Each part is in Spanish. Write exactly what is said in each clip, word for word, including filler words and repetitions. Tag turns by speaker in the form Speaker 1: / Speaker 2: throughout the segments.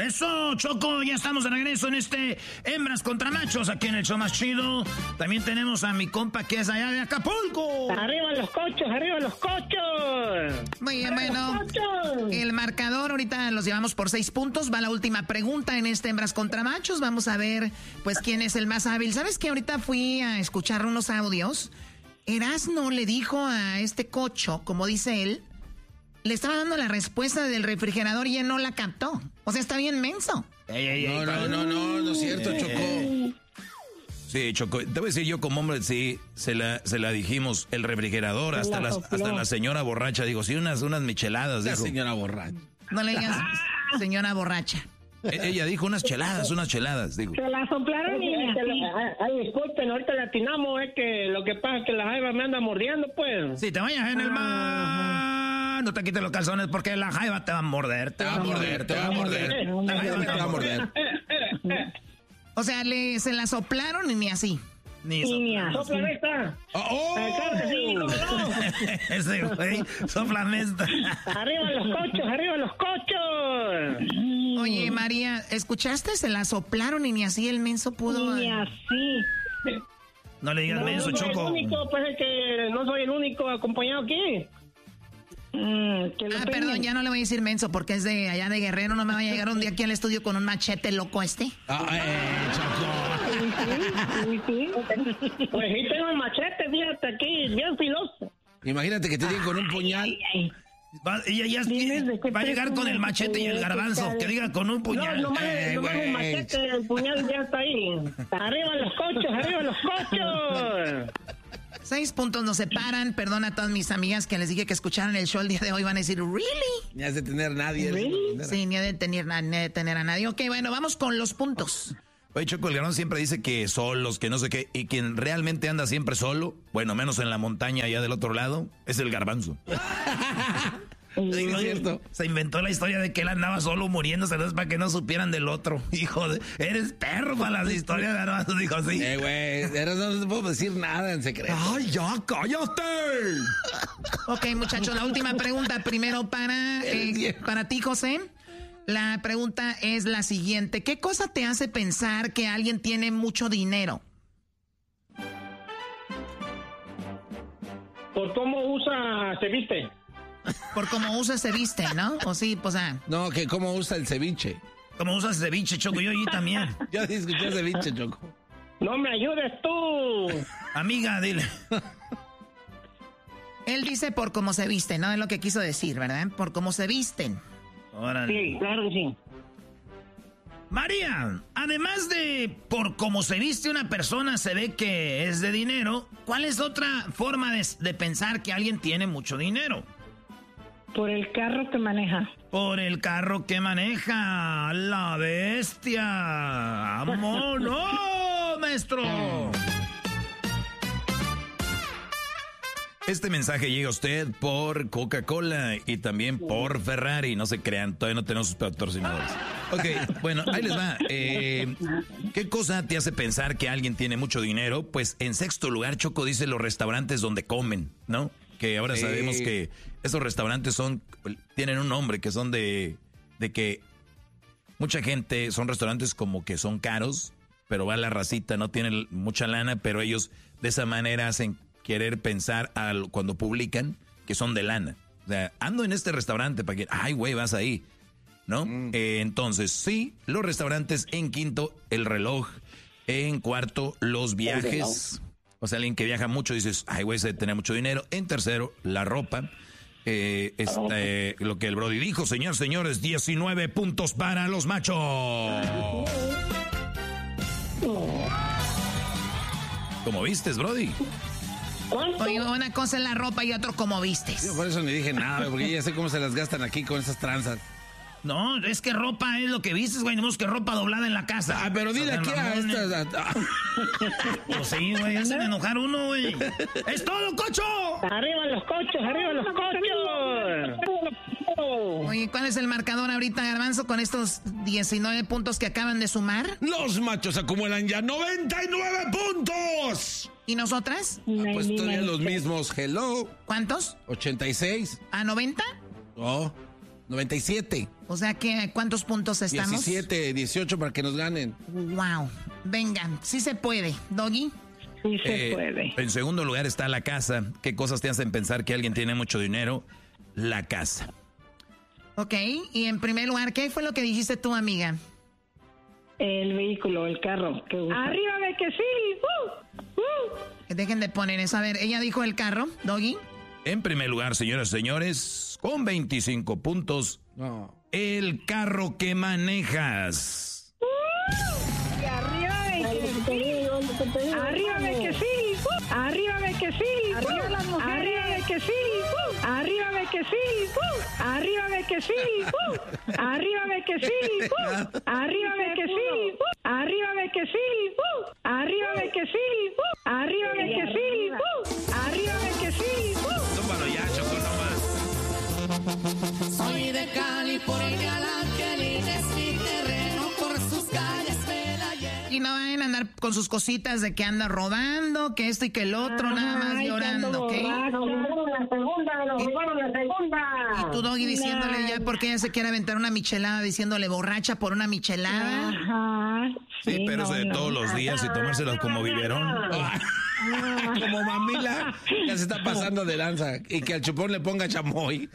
Speaker 1: Eso, Choco, ya estamos de regreso en este Hembras contra Machos, aquí en el show más chido. También tenemos a mi compa que es allá de Acapulco.
Speaker 2: ¡Arriba los cochos, arriba los cochos!
Speaker 3: Muy bien, bueno, el marcador ahorita los llevamos por seis puntos. Va la última pregunta en este Hembras contra Machos. Vamos a ver, pues, quién es el más hábil. ¿Sabes que ahorita fui a escuchar unos audios? Erasno le dijo a este cocho, como dice él, le estaba dando la respuesta del refrigerador y él no la captó. O sea, está bien menso.
Speaker 4: Ey, ey, ey, no, no, no, no, no es cierto, Choco.
Speaker 1: Sí, Choco, te voy a decir yo como hombre, sí, se la, se la dijimos, el refrigerador, hasta la, hasta la señora borracha, digo, sí, unas, unas micheladas, dijo.
Speaker 4: La señora borracha.
Speaker 3: No le digas señora borracha.
Speaker 1: E- ella dijo unas cheladas, unas cheladas, digo.
Speaker 2: Se la soplaron y así. Ay, disculpen, ahorita le atinamos, es que lo que pasa es que la jaiba me anda mordiendo, pues.
Speaker 1: Si te vayas en el mar, no te quites los calzones porque la jaiba te va a morder, te va a morder, te va a morder. La jaiba te va a morder.
Speaker 3: O sea, le, se la soplaron y ni así.
Speaker 1: Ni
Speaker 2: sopla esta.
Speaker 4: ¡Oh!
Speaker 2: Claro que sí, no, no.
Speaker 1: Ese güey, sopla esta.
Speaker 2: Arriba los cochos, arriba los cochos.
Speaker 3: Oye, María, ¿escuchaste? Se la soplaron y ni así el menso pudo.
Speaker 2: Ni así.
Speaker 1: No le digas
Speaker 2: No,
Speaker 1: menso,
Speaker 2: no soy
Speaker 1: Choco.
Speaker 2: el único, pues es que no soy el único acompañado aquí. Mm, que lo
Speaker 3: Ah,
Speaker 2: peinen.
Speaker 3: perdón, ya no le voy a decir menso porque es de allá de Guerrero. No me va a llegar un día aquí al estudio con un machete loco este.
Speaker 4: Ah, eh, Choco.
Speaker 2: Sí, sí, sí. Pues sí tengo el machete, fíjate aquí, bien filoso.
Speaker 4: Imagínate que te lleguen con un puñal.
Speaker 2: Ay, ay.
Speaker 1: Va, ella ya
Speaker 2: Dime de qué
Speaker 1: va a llegar con el
Speaker 2: presumes,
Speaker 1: machete y el garbanzo,
Speaker 2: que
Speaker 1: que diga con un puñal.
Speaker 2: No, nomás,
Speaker 4: Eh,
Speaker 2: nomás
Speaker 4: güey.
Speaker 2: el machete, el puñal ya está ahí. Arriba los cochos, arriba los cochos.
Speaker 3: Seis puntos nos separan. Perdón a todas mis amigas que les dije que escucharan el show el día de hoy. Van a decir, ¿really?
Speaker 4: Ni has de tener nadie.
Speaker 2: ¿Really?
Speaker 3: Sí, ni ha de tener, ni ha de tener a nadie. Ok, bueno, vamos con los puntos.
Speaker 1: Oye, Choco, el garbanzo siempre dice que solos, que no sé qué, y quien realmente anda siempre solo, bueno, menos en la montaña allá del otro lado, es el garbanzo.
Speaker 4: Sí, es cierto.
Speaker 1: Se inventó la historia de que él andaba solo muriéndose, entonces para que no supieran del otro. Hijo de, eres perro para las historias, garbanzo, dijo así.
Speaker 4: Eh, güey, eres- no te puedo decir nada en secreto.
Speaker 1: ¡Ay, ya, cállate!
Speaker 3: Ok, muchachos, la última pregunta primero para, eh, para ti, José. La pregunta es la siguiente. ¿Qué cosa te hace pensar que alguien tiene mucho dinero?
Speaker 2: Por cómo usa, se viste.
Speaker 3: Por cómo usa se viste, ¿no? O sí, pues ah.
Speaker 4: No, que cómo usa el ceviche.
Speaker 1: Como usas ceviche, Choco, yo y también.
Speaker 4: Ya escuché ceviche, Choco.
Speaker 2: No me ayudes tú.
Speaker 1: Amiga, dile.
Speaker 3: Él dice por cómo se viste, ¿no? Es lo que quiso decir, ¿verdad? Por cómo se visten.
Speaker 1: Órale.
Speaker 2: Sí, claro que sí.
Speaker 1: María, además de por cómo se viste una persona se ve que es de dinero, ¿cuál es otra forma de, de pensar que alguien tiene mucho dinero?
Speaker 2: Por el carro que maneja.
Speaker 1: Por el carro que maneja. ¡La bestia! ¡Amor! ¡No, maestro! Este mensaje llega a usted por Coca-Cola y también por Ferrari. No se crean, todavía no tenemos sus patrocinadores. Ok, bueno, ahí les va. Eh, ¿Qué cosa te hace pensar que alguien tiene mucho dinero? Pues en sexto lugar, Choco dice los restaurantes donde comen, ¿no? Que ahora
Speaker 4: Sí.
Speaker 1: sabemos que esos restaurantes son, tienen un nombre, que son de, de que mucha gente, son restaurantes como que son caros, pero va la racita, no tienen mucha lana, pero ellos de esa manera hacen querer pensar al, cuando publican que son de lana. O sea, ando en este restaurante para que, ay, güey, vas ahí, ¿no? Mm. Eh, entonces, sí, los restaurantes. En quinto, el reloj. En cuarto, los viajes. O sea, alguien que viaja mucho, dices, ay, güey, se debe tener mucho dinero. En tercero, la ropa. Eh, este, lo que el Brody dijo, señor, señores, diecinueve puntos para los machos. ¿Cómo vistes, Brody?
Speaker 3: Oye, una cosa es la ropa y otro como vistes.
Speaker 4: Yo por eso ni dije nada, porque ya sé cómo se las gastan aquí con esas tranzas.
Speaker 1: No, es que ropa es lo que vistes, güey. No es que ropa doblada en la casa.
Speaker 4: Ah, pero dile aquí a estas.
Speaker 1: Pues sí, güey, hacen enojar uno, güey. ¡Es todo, cocho!
Speaker 2: ¡Arriba los cochos, arriba los cochos!
Speaker 3: Oye, ¿cuál es el marcador ahorita, Garbanzo, con estos diecinueve puntos que acaban de sumar?
Speaker 4: Los machos acumulan ya noventa y nueve puntos.
Speaker 3: ¿Y nosotras?
Speaker 4: Ah, pues todavía los mismos. Hello.
Speaker 3: ¿Cuántos?
Speaker 4: ochenta y seis.
Speaker 3: ¿A noventa?
Speaker 4: Oh.
Speaker 5: noventa y siete.
Speaker 3: O sea que, ¿cuántos puntos estamos?
Speaker 5: diecisiete, dieciocho para que nos ganen.
Speaker 3: Wow. Venga, sí se puede. Doggy.
Speaker 2: Sí se
Speaker 1: Eh,
Speaker 2: puede.
Speaker 1: En segundo lugar está la casa. ¿Qué cosas te hacen pensar que alguien tiene mucho dinero? La casa.
Speaker 3: Ok, y en primer lugar, ¿qué fue lo que dijiste tú, amiga?
Speaker 2: El vehículo, el carro. Que usa. Arriba de que sí. Uh, uh.
Speaker 3: Dejen de poner eso. A ver, ella dijo el carro, Doggy.
Speaker 1: En primer lugar, señoras y señores, con veinticinco puntos,
Speaker 5: No.
Speaker 1: el carro que manejas.
Speaker 2: Uh, y arriba de que sí. Arriba de que sí. Uh, arriba de que sí. Arriba las mujeres. Arriba de que sí. Uh, arriba de que sí. Uh, arriba de que sí. Uh, arriba de que sí. Uh, arriba de que sí. Uh, arriba de que sí. Uh, arriba de que sí. Uh, arriba de que sí. Uh, arriba de que sí. Uh.
Speaker 1: Tómalo ya, Choco, nomás.
Speaker 6: Soy de California, la Angelina es mi terreno, por sus calles me la llevo.
Speaker 3: Y no vayan a andar con sus cositas de que anda robando, que esto y que el otro, nada más
Speaker 2: Ay,
Speaker 3: llorando, ¿ok?
Speaker 2: Nos robaron la segunda, nos robaron la segunda.
Speaker 3: Y tu Doggy diciéndole ya porque ella se quiere aventar una michelada, diciéndole borracha por una michelada.
Speaker 2: Ajá.
Speaker 1: Sí, pero
Speaker 2: no,
Speaker 1: eso de
Speaker 2: no.
Speaker 1: todos los días y tomárselas como biberón.
Speaker 5: Como mamila, ya se está pasando de lanza. Y que al chupón le ponga chamoy.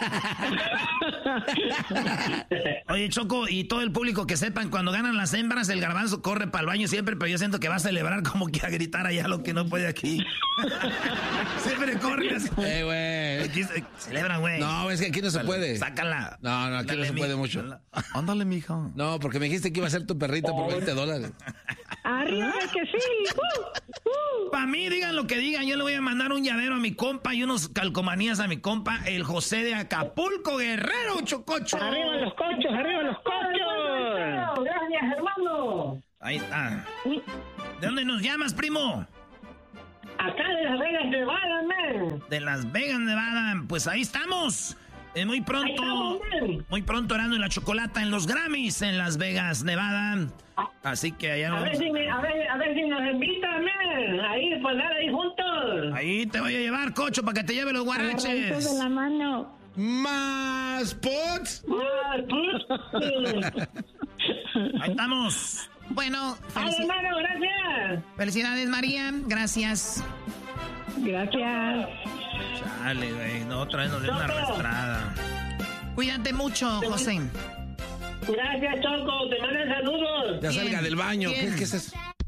Speaker 1: Oye, Choco, y todo el público que sepan, cuando ganan las hembras, el garbanzo corre para el baño siempre, pero yo siento que va a celebrar como que a gritar allá lo que no puede aquí. Siempre corre así.
Speaker 5: Eh, güey.
Speaker 1: Aquí se- Celebra, güey.
Speaker 5: No, es que aquí no se puede.
Speaker 1: Sácala.
Speaker 5: No, no, aquí no se puede mucho.
Speaker 1: Ándale, mija.
Speaker 5: No, porque me dijiste que iba a ser tu perrita por veinte dólares.
Speaker 2: Arriba de que sí. Uh, uh.
Speaker 1: Para mí, digan lo que digan, yo le voy a mandar un llavero a mi compa y unos calcomanías a mi compa, el José de Acapulco, Guerrero, Chococho.
Speaker 2: Arriba los cochos, arriba los cochos. Gracias, hermano.
Speaker 1: Ahí está. ¿De dónde nos llamas, primo?
Speaker 2: Acá de Las Vegas, Nevada, man.
Speaker 1: De Las Vegas, Nevada. Pues ahí estamos. Eh, muy
Speaker 2: Ahí
Speaker 1: pronto,
Speaker 2: estamos, man.
Speaker 1: muy pronto Erasmo y la Chocolata en los Grammys en Las Vegas, Nevada. Así que allá
Speaker 2: A
Speaker 1: nos
Speaker 2: ver si, me, a ver, a ver si nos invitan, man. Ahí, pues nada, ahí juntos.
Speaker 1: Ahí te voy a llevar, Cocho, para que te lleve los
Speaker 2: Agarraditos de
Speaker 1: guaraches.
Speaker 2: la mano.
Speaker 5: Más pots.
Speaker 2: Ah, pues.
Speaker 1: Ahí estamos.
Speaker 3: Bueno,
Speaker 2: Ay,
Speaker 3: felici-
Speaker 2: hermano, gracias.
Speaker 3: felicidades María, gracias.
Speaker 2: Gracias.
Speaker 1: Chale, güey. No, otra vez nos dio una
Speaker 2: Choco.
Speaker 1: arrastrada.
Speaker 3: Cuídate mucho, José.
Speaker 2: Gracias, Choco. Te mandan saludos.
Speaker 5: Ya
Speaker 3: Bien,
Speaker 5: salga del baño.
Speaker 3: bien.
Speaker 5: ¿Qué, qué es eso?